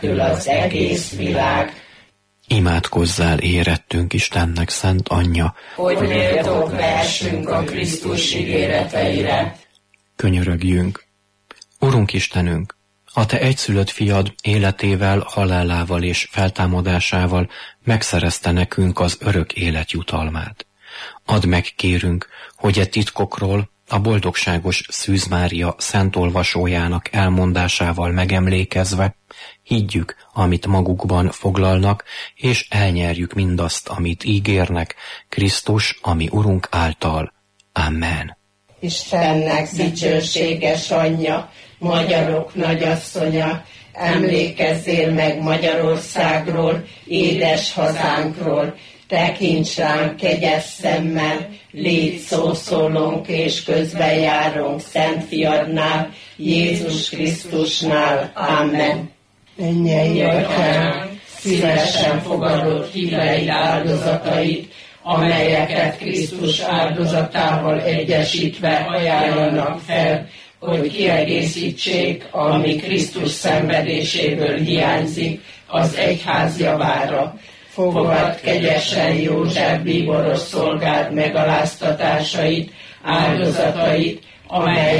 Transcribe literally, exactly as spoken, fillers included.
az egész világ. Imádkozzál, érettünk Istennek szent anyja, hogy méltók lehessünk a Krisztus ígéreteire. Könyörögjünk. Urunk Istenünk, a Te egyszülött fiad életével, halálával és feltámadásával megszerezte nekünk az örök élet jutalmát. Add meg, kérünk, hogy e titkokról a boldogságos Szűz Mária szent olvasójának elmondásával megemlékezve higgyük, amit magukban foglalnak, és elnyerjük mindazt, amit ígérnek, Krisztus, ami Urunk által. Amen. Istennek dicsőséges anyja, magyarok nagyasszonya, emlékezzél meg Magyarországról, édes hazánkról, tekints ránk kegyes szemmel, légy szószólónk és közbenjárunk Szent Fiadnál, Jézus Krisztusnál. Amen. Mennyei Atyánk, szívesen fogadod híveid áldozatait, amelyeket Krisztus áldozatával egyesítve ajánlanak fel, hogy kiegészítsék, ami Krisztus szenvedéséből hiányzik, az egyház javára. Fogad kegyesen József bíboros szolgád megaláztatásait, áldozatait, amely